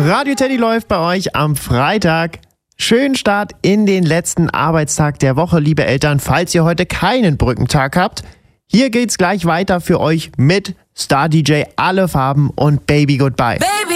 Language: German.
Radio Teddy läuft bei euch am Freitag. Schönen Start in den letzten Arbeitstag der Woche, liebe Eltern, falls ihr heute keinen Brückentag habt. Hier geht's gleich weiter für euch mit Star DJ Alle Farben und Baby Goodbye. Baby.